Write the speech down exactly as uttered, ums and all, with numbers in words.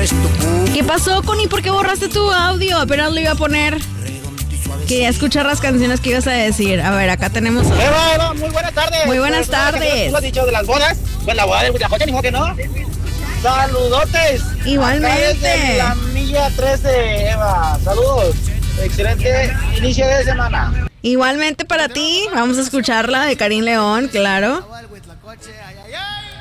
¿Qué pasó, Connie? ¿Por qué borraste tu audio? Apenas lo iba a poner. Quería escuchar las canciones que ibas a decir. A ver, acá tenemos... Eva, Eva, muy buenas tardes. Muy buenas tardes. ¿Tú has dicho de las bodas? Pues la boda del Huitlacoche, ni modo que no. Saludotes. Igualmente. Acá desde la milla trece, Eva. Saludos. Excelente inicio de semana. Igualmente para ti. Vamos a escucharla de Karim León, claro.